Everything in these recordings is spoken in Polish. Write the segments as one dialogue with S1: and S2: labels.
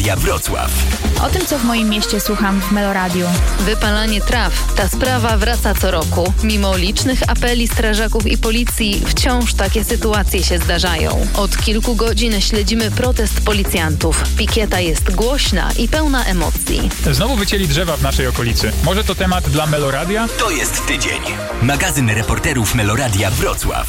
S1: Meloradia Wrocław.
S2: O tym, co w moim mieście słucham w Meloradiu.
S3: Wypalanie traw. Ta sprawa wraca co roku. Mimo licznych apeli strażaków i policji wciąż takie sytuacje się zdarzają. Od kilku godzin śledzimy protest policjantów. Pikieta jest głośna i pełna emocji.
S4: Znowu wycięli drzewa w naszej okolicy. Może to temat dla Meloradia?
S1: To jest tydzień. Magazyn reporterów Meloradia Wrocław.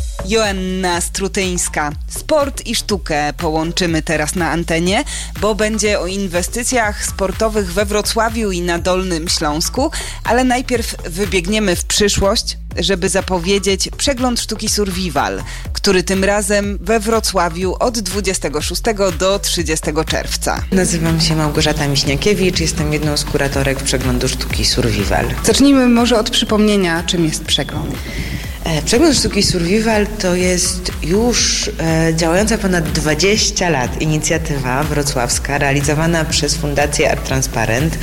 S5: Joanna Strutyńska. Sport i sztukę połączymy teraz na antenie, bo będzie o inwestycjach sportowych we Wrocławiu i na Dolnym Śląsku, ale najpierw wybiegniemy w przyszłość, żeby zapowiedzieć przegląd sztuki Survival, który tym razem we Wrocławiu od 26 do 30 czerwca.
S6: Nazywam się Małgorzata Miśniakiewicz, jestem jedną z kuratorek przeglądu sztuki Survival.
S5: Zacznijmy może od przypomnienia, czym jest przegląd.
S6: Przegląd sztuki Survival to jest już działająca ponad 20 lat inicjatywa wrocławska realizowana przez Fundację Art Transparent,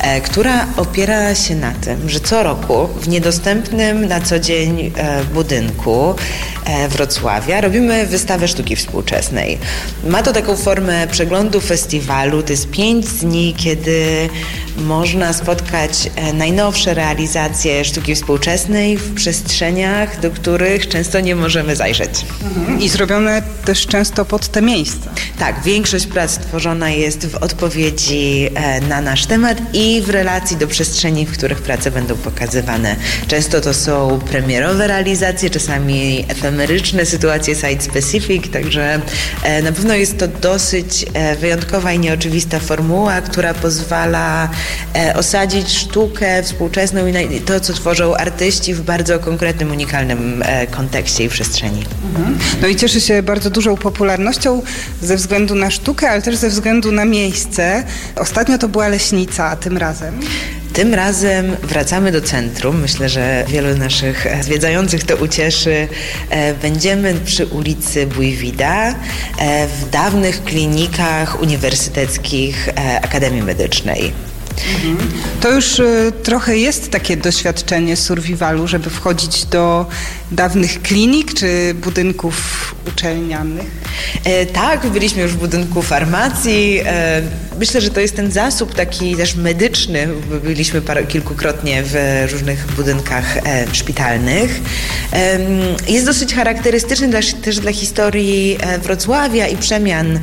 S6: która opiera się na tym, że co roku w niedostępnym na co dzień budynku Wrocławia robimy wystawę sztuki współczesnej. Ma to taką formę przeglądu festiwalu, to jest 5 dni, kiedy można spotkać najnowsze realizacje sztuki współczesnej w przestrzeniach, do których często nie możemy zajrzeć.
S5: I zrobione też często pod te miejsca.
S6: Tak, większość prac tworzona jest w odpowiedzi na nasz temat i w relacji do przestrzeni, w których prace będą pokazywane. Często to są premierowe realizacje, czasami efemeryczne sytuacje site-specific, także na pewno jest to dosyć wyjątkowa i nieoczywista formuła, która pozwala osadzić sztukę współczesną i to, co tworzą artyści w bardzo konkretnym, unikalnym kontekście i przestrzeni.
S5: No i cieszy się bardzo dużą popularnością ze względu na sztukę, ale też ze względu na miejsce. Ostatnio to była Leśnica, a tym razem?
S6: Tym razem wracamy do centrum. Myślę, że wielu naszych zwiedzających to ucieszy. Będziemy przy ulicy Bójwida w dawnych klinikach uniwersyteckich Akademii Medycznej.
S5: To już trochę jest takie doświadczenie survivalu, żeby wchodzić do dawnych klinik czy budynków uczelnianych?
S6: Tak, byliśmy już w budynku farmacji. Myślę, że to jest ten zasób taki też medyczny. Byliśmy kilkukrotnie w różnych budynkach szpitalnych. Jest dosyć charakterystyczny też dla historii Wrocławia i przemian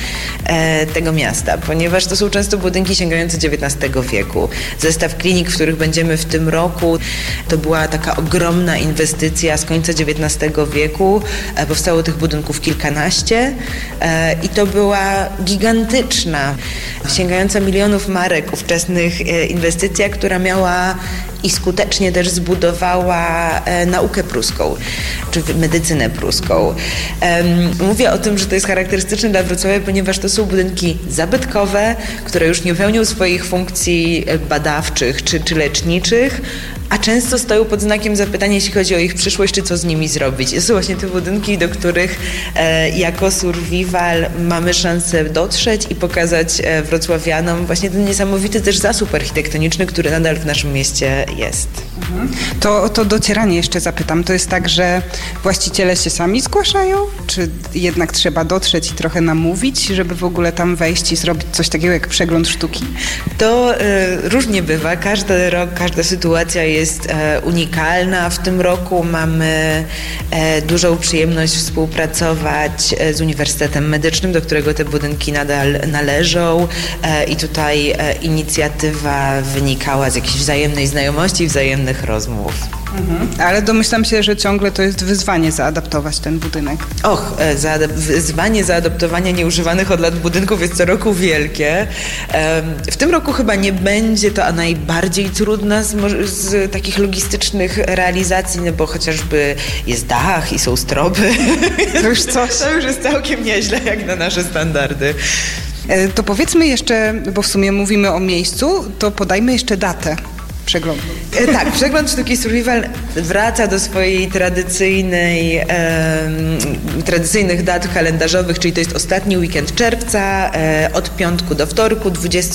S6: tego miasta, ponieważ to są często budynki sięgające XIX wieku. Zestaw klinik, w których będziemy w tym roku, to była taka ogromna inwestycja z końca XIX wieku. Powstało tych budynków kilkanaście i to była gigantyczna, sięgająca milionów marek ówczesnych inwestycja, która miała i skutecznie też zbudowała naukę pruską, czy medycynę pruską. Mówię o tym, że to jest charakterystyczne dla Wrocławia, ponieważ to są budynki zabytkowe, które już nie pełnią swoich funkcji badawczych czy leczniczych, a często stoją pod znakiem zapytania, jeśli chodzi o ich przyszłość, czy co z nimi zrobić. To są właśnie te budynki, do których jako Survival mamy szansę dotrzeć i pokazać wrocławianom właśnie ten niesamowity też zasób architektoniczny, który nadal w naszym mieście jest.
S5: To docieranie jeszcze zapytam. To jest tak, że właściciele się sami zgłaszają? Czy jednak trzeba dotrzeć i trochę namówić, żeby w ogóle tam wejść i zrobić coś takiego jak przegląd sztuki?
S6: To różnie bywa. Każdy rok, każda sytuacja jest unikalna. W tym roku mamy dużą przyjemność współpracować z Uniwersytetem Medycznym, do którego te budynki nadal należą i tutaj inicjatywa wynikała z jakiejś wzajemnej znajomości, wzajemnych rozmów.
S5: Ale domyślam się, że ciągle to jest wyzwanie zaadaptować ten budynek.
S6: Wyzwanie zaadaptowania nieużywanych od lat budynków jest co roku wielkie. W tym roku chyba nie będzie to najbardziej trudna z takich logistycznych realizacji, no bo chociażby jest dach i są stroby.
S5: To już coś.
S6: To już jest całkiem nieźle jak na nasze standardy.
S5: To powiedzmy jeszcze, bo w sumie mówimy o miejscu, to podajmy jeszcze datę. przeglądu.
S6: Tak, przegląd sztuki survival wraca do swojej tradycyjnych dat kalendarzowych, czyli to jest ostatni weekend czerwca, od piątku do wtorku,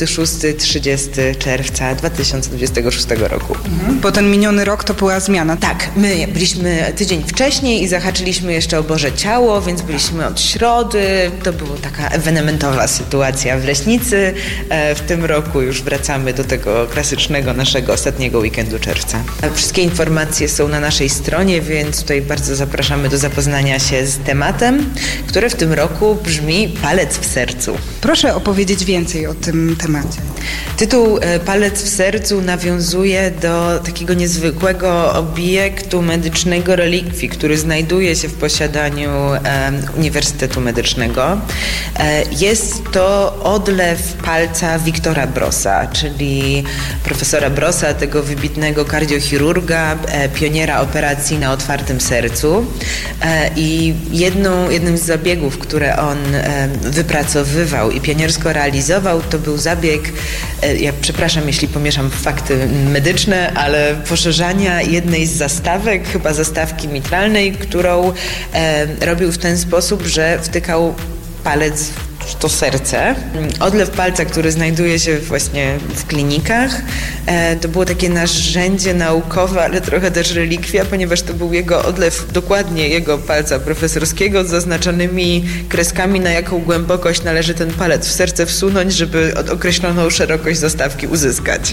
S6: 26-30 czerwca 2026 roku.
S5: Bo ten miniony rok to była zmiana.
S6: Tak, my byliśmy tydzień wcześniej i zahaczyliśmy jeszcze o Boże Ciało, więc byliśmy od środy. To była taka ewenementowa sytuacja w Leśnicy. W tym roku już wracamy do tego klasycznego naszego ostatniego weekendu czerwca. Wszystkie informacje są na naszej stronie, więc tutaj bardzo zapraszamy do zapoznania się z tematem, który w tym roku brzmi Palec w sercu.
S5: Proszę opowiedzieć więcej o tym temacie.
S6: Tytuł Palec w sercu nawiązuje do takiego niezwykłego obiektu medycznego relikwii, który znajduje się w posiadaniu Uniwersytetu Medycznego. Jest to odlew palca Wiktora Brossa, czyli profesora Brossa, tego wybitnego kardiochirurga, pioniera operacji na otwartym sercu. I jednym z zabiegów, które on wypracowywał i pioniersko realizował, to był zabieg, ja przepraszam, jeśli pomieszam fakty medyczne, ale poszerzania jednej z zastawek, chyba zastawki mitralnej, którą robił w ten sposób, że wtykał palec w to serce. Odlew palca, który znajduje się właśnie w klinikach, to było takie narzędzie naukowe, ale trochę też relikwia, ponieważ to był jego odlew, dokładnie jego palca profesorskiego z zaznaczonymi kreskami, na jaką głębokość należy ten palec w serce wsunąć, żeby określoną szerokość zastawki uzyskać.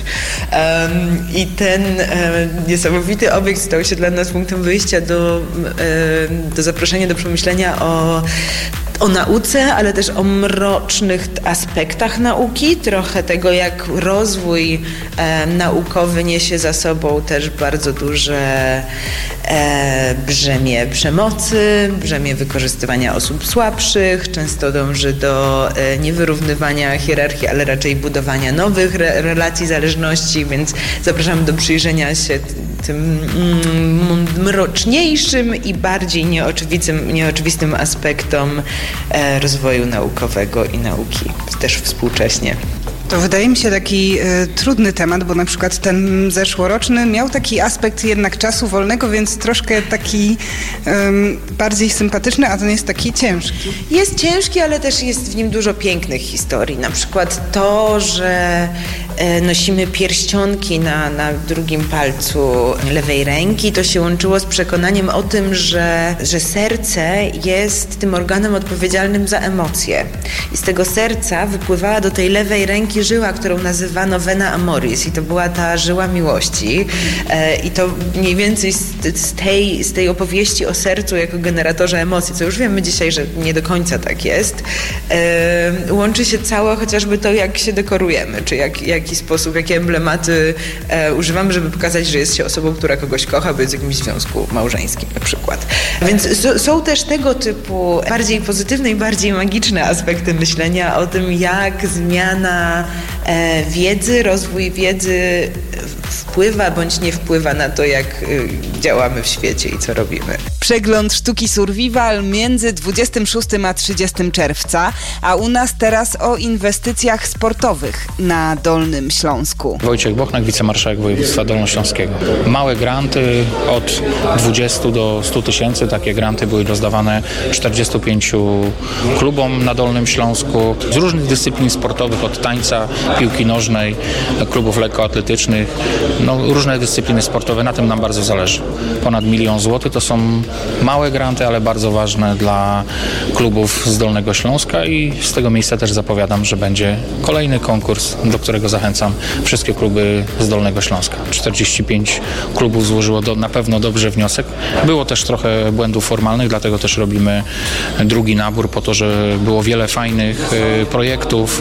S6: I ten niesamowity obiekt stał się dla nas punktem wyjścia do zaproszenia do przemyślenia o nauce, ale też o mrocznych aspektach nauki, trochę tego, jak rozwój naukowy niesie za sobą też bardzo duże brzemię przemocy, brzemię wykorzystywania osób słabszych, często dąży do niewyrównywania hierarchii, ale raczej budowania nowych relacji zależności, więc zapraszam do przyjrzenia się tym mroczniejszym i bardziej nieoczywistym aspektom rozwoju naukowego i nauki, też współcześnie.
S5: To wydaje mi się taki trudny temat, bo na przykład ten zeszłoroczny miał taki aspekt jednak czasu wolnego, więc troszkę taki bardziej sympatyczny, a ten jest taki ciężki.
S6: Jest ciężki, ale też jest w nim dużo pięknych historii. Na przykład to, że nosimy pierścionki na drugim palcu lewej ręki, to się łączyło z przekonaniem o tym, że serce jest tym organem odpowiedzialnym za emocje. I z tego serca wypływała do tej lewej ręki żyła, którą nazywano vena amoris, i to była ta żyła miłości. I to mniej więcej z tej opowieści o sercu jako generatorze emocji, co już wiemy dzisiaj, że nie do końca tak jest, łączy się całe chociażby to, jak się dekorujemy, czy jaki sposób, jakie emblematy używamy, żeby pokazać, że jest się osobą, która kogoś kocha, by jest w jakimś związku małżeńskim na przykład. Więc są też tego typu bardziej pozytywne i bardziej magiczne aspekty myślenia o tym, jak zmiana wiedzy, rozwój wiedzy wpływa bądź nie wpływa na to, jak działamy w świecie i co robimy.
S5: Przegląd sztuki survival między 26 a 30 czerwca, a u nas teraz o inwestycjach sportowych na Dolnym Śląsku.
S7: Wojciech Bochnak, wicemarszałek województwa dolnośląskiego. Małe granty od 20 do 100 tysięcy, takie granty były rozdawane 45 klubom na Dolnym Śląsku z różnych dyscyplin sportowych, od tańca, piłki nożnej, klubów lekkoatletycznych, różne dyscypliny sportowe, na tym nam bardzo zależy. Ponad 1 000 000 złotych to są małe granty, ale bardzo ważne dla klubów z Dolnego Śląska i z tego miejsca też zapowiadam, że będzie kolejny konkurs, do którego zachęcam wszystkie kluby z Dolnego Śląska. 45 klubów złożyło na pewno dobrze wniosek. Było też trochę błędów formalnych, dlatego też robimy drugi nabór po to, że było wiele fajnych projektów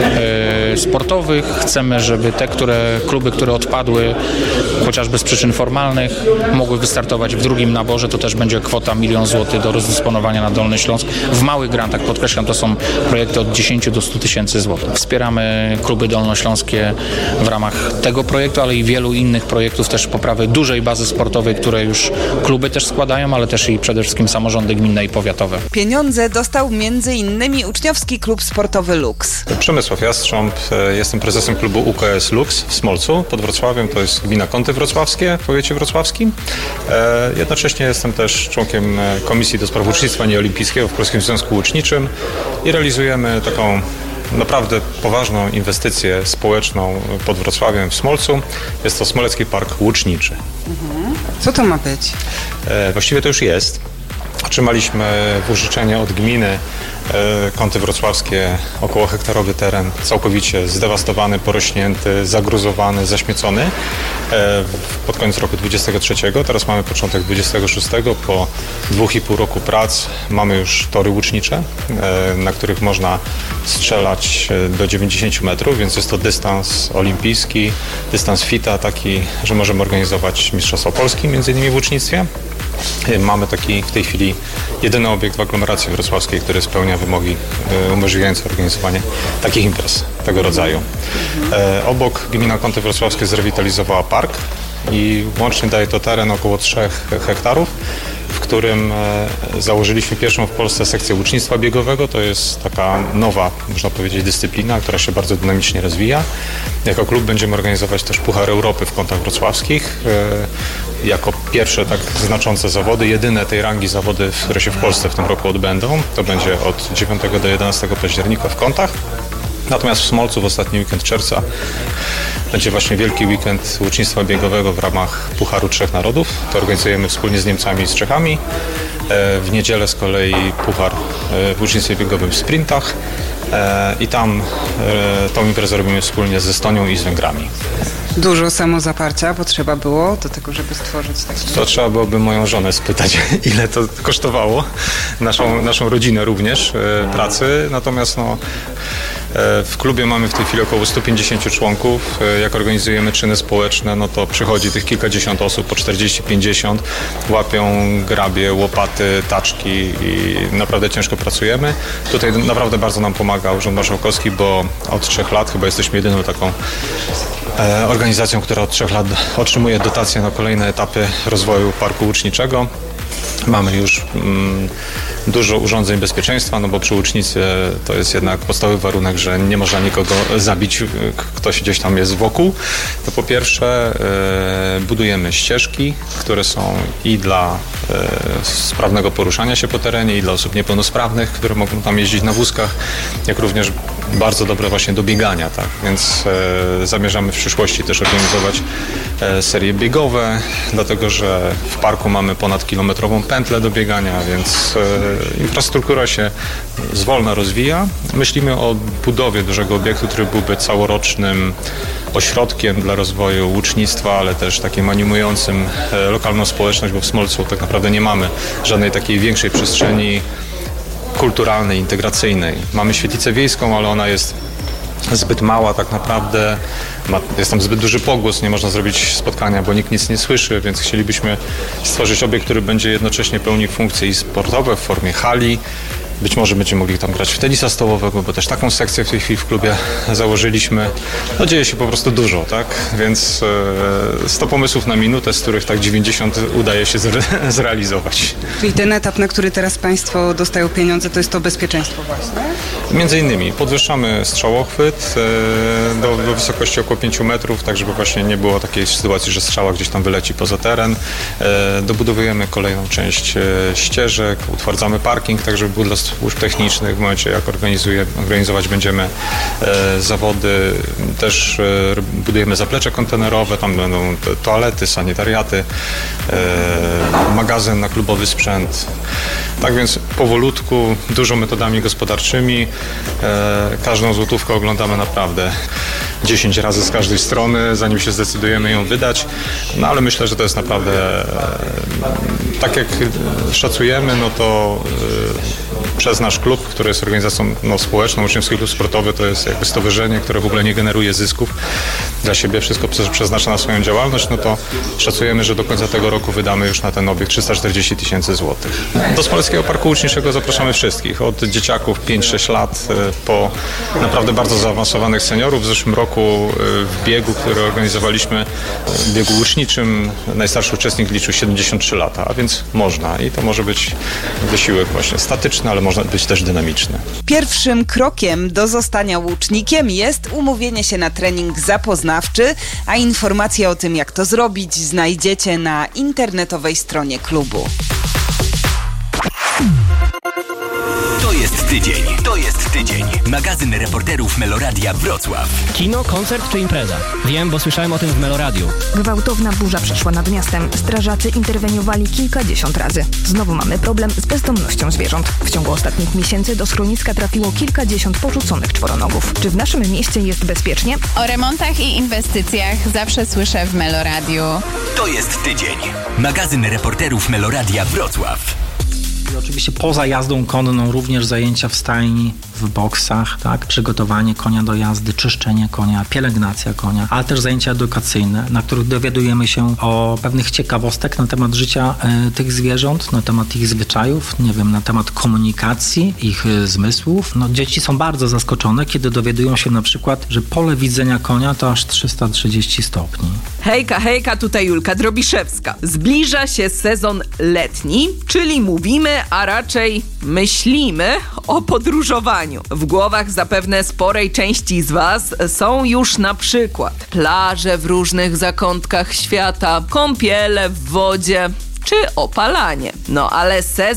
S7: sportowych. Chcemy, żeby te kluby, które odpadły chociażby z przyczyn formalnych, mogły wystartować w drugim naborze. To też będzie kwota 1 000 000 złotych do rozdysponowania na Dolny Śląsk. W małych grantach, podkreślam, to są projekty od 10 do 100 tysięcy złotych. Wspieramy kluby dolnośląskie w ramach tego projektu, ale i wielu innych projektów, też poprawy dużej bazy sportowej, które już kluby też składają, ale też i przede wszystkim samorządy gminne i powiatowe.
S5: Pieniądze dostał m.in. uczniowski klub sportowy Lux.
S8: Przemysław Jastrząb, Jestem prezesem klubu UKS Lux w Smolcu pod Wrocławiem. To jest gmina Kąty Wrocławskie w powiecie wrocławskim. Jednocześnie jestem też członkiem Komisji do Spraw Ucznictwa Nieolimpijskiego w Polskim Związku Łuczniczym i realizujemy taką naprawdę poważną inwestycję społeczną pod Wrocławiem w Smolcu. Jest to Smolecki Park Łuczniczy.
S5: Co to ma być?
S8: Właściwie to już jest. Otrzymaliśmy wyżyczenie od gminy Kąty Wrocławskie, około hektarowy teren, całkowicie zdewastowany, porośnięty, zagruzowany, zaśmiecony pod koniec roku 23. Teraz mamy początek 26. Po 2,5 roku prac mamy już tory łucznicze, na których można strzelać do 90 metrów, więc jest to dystans olimpijski, dystans FITA taki, że możemy organizować Mistrzostwa Polski, między innymi w łucznictwie. Mamy taki w tej chwili jedyny obiekt w aglomeracji wrocławskiej, który spełnia wymogi umożliwiające organizowanie takich imprez tego rodzaju. Obok gmina Kąty Wrocławskie zrewitalizowała park i łącznie daje to teren około 3 hektarów, w którym założyliśmy pierwszą w Polsce sekcję łucznictwa biegowego. To jest taka nowa, można powiedzieć, dyscyplina, która się bardzo dynamicznie rozwija. Jako klub będziemy organizować też Puchar Europy w Kątach Wrocławskich. Jako pierwsze tak znaczące zawody, jedyne tej rangi zawody, które się w Polsce w tym roku odbędą. To będzie od 9 do 11 października w Kątach. Natomiast w Smolcu w ostatni weekend czerwca będzie właśnie wielki weekend łucznictwa biegowego w ramach Pucharu Trzech Narodów. To organizujemy wspólnie z Niemcami i z Czechami. W niedzielę z kolei puchar w łucznictwie biegowym w sprintach i tam tą imprezę robimy wspólnie z Estonią i z Węgrami.
S5: Dużo samozaparcia potrzeba było do tego, żeby stworzyć taki...
S8: To trzeba byłoby moją żonę spytać, ile to kosztowało, naszą rodzinę również pracy, natomiast w klubie mamy w tej chwili około 150 członków. Jak organizujemy czyny społeczne, no to przychodzi tych kilkadziesiąt osób, po 40-50, łapią grabie, łopaty, taczki i naprawdę ciężko pracujemy. Tutaj naprawdę bardzo nam pomaga Urząd Marszałkowski, bo od 3 lat chyba jesteśmy jedyną taką organizacją, która od 3 lat otrzymuje dotacje na kolejne etapy rozwoju parku łuczniczego. Mamy już dużo urządzeń bezpieczeństwa, no bo przy łucznictwie to jest jednak podstawowy warunek, że nie można nikogo zabić, ktoś gdzieś tam jest wokół. To po pierwsze budujemy ścieżki, które są i dla sprawnego poruszania się po terenie, i dla osób niepełnosprawnych, które mogą tam jeździć na wózkach, jak również bardzo dobre właśnie do biegania, tak? Więc zamierzamy w przyszłości też organizować serie biegowe, dlatego że w parku mamy ponad kilometrową pętlę do biegania, więc infrastruktura się zwolna rozwija. Myślimy o budowie dużego obiektu, który byłby całorocznym ośrodkiem dla rozwoju łucznictwa, ale też takim animującym lokalną społeczność, bo w Smolcu tak naprawdę nie mamy żadnej takiej większej przestrzeni kulturalnej, integracyjnej. Mamy świetlicę wiejską, ale ona jest zbyt mała tak naprawdę, jest tam zbyt duży pogłos, nie można zrobić spotkania, bo nikt nic nie słyszy, więc chcielibyśmy stworzyć obiekt, który będzie jednocześnie pełnił funkcje i sportowe w formie hali. Być może będziemy mogli tam grać w tenisa stołowego, bo też taką sekcję w tej chwili w klubie założyliśmy. No dzieje się po prostu dużo, tak? Więc 100 pomysłów na minutę, z których tak 90 udaje się zrealizować.
S5: Czyli ten etap, na który teraz Państwo dostają pieniądze, to jest to bezpieczeństwo właśnie? Między
S8: innymi podwyższamy strzałochwyt do wysokości około 5 metrów, tak żeby właśnie nie było takiej sytuacji, że strzała gdzieś tam wyleci poza teren. Dobudowujemy kolejną część ścieżek, utwardzamy parking, tak żeby był dla służb technicznych. W momencie jak organizować będziemy zawody, też budujemy zaplecze kontenerowe, tam będą toalety, sanitariaty, magazyn na klubowy sprzęt. Tak więc powolutku, dużo metodami gospodarczymi, każdą złotówkę oglądamy naprawdę 10 razy z każdej strony, zanim się zdecydujemy ją wydać, no ale myślę, że to jest naprawdę, tak jak szacujemy, no to przez nasz klub, który jest organizacją społeczną, Uczniowski Klub Sportowy, to jest jakby stowarzyszenie, które w ogóle nie generuje zysków dla siebie, wszystko przeznacza na swoją działalność, no to szacujemy, że do końca tego roku wydamy już na ten obiekt 340 000 złotych. Do Smoleckiego Parku Łuczniczego zapraszamy wszystkich, od dzieciaków 5-6 lat po naprawdę bardzo zaawansowanych seniorów. W zeszłym roku w biegu, który organizowaliśmy, w biegu łuczniczym, najstarszy uczestnik liczył 73 lata, a więc można i to może być wysiłek właśnie statyczny, ale można być też dynamiczny. dynamiczny.
S5: Pierwszym krokiem do zostania łucznikiem jest umówienie się na trening zapoznawczy, a informacje o tym, jak to zrobić, znajdziecie na internetowej stronie klubu.
S1: To jest tydzień. To jest tydzień. Magazyn reporterów Meloradia Wrocław.
S9: Kino, koncert czy impreza? Wiem, bo słyszałem o tym w Meloradiu.
S10: Gwałtowna burza przeszła nad miastem. Strażacy interweniowali kilkadziesiąt razy. Znowu mamy problem z bezdomnością zwierząt. W ciągu ostatnich miesięcy do schroniska trafiło kilkadziesiąt porzuconych czworonogów. Czy w naszym mieście jest bezpiecznie?
S2: O remontach i inwestycjach zawsze słyszę w Meloradiu.
S1: To jest tydzień. Magazyn reporterów Meloradia Wrocław.
S11: I oczywiście poza jazdą konną również zajęcia w stajni, w boksach, tak? Przygotowanie konia do jazdy, czyszczenie konia, pielęgnacja konia, ale też zajęcia edukacyjne, na których dowiadujemy się o pewnych ciekawostek na temat życia tych zwierząt, na temat ich zwyczajów, nie wiem, na temat komunikacji, ich zmysłów. No, dzieci są bardzo zaskoczone, kiedy dowiadują się na przykład, że pole widzenia konia to aż 330 stopni.
S12: Hejka, tutaj Julka Drobiszewska. Zbliża się sezon letni, czyli mówimy, a raczej myślimy o podróżowaniu. W głowach zapewne sporej części z Was są już na przykład plaże w różnych zakątkach świata, kąpiele w wodzie czy opalanie. No ale sezon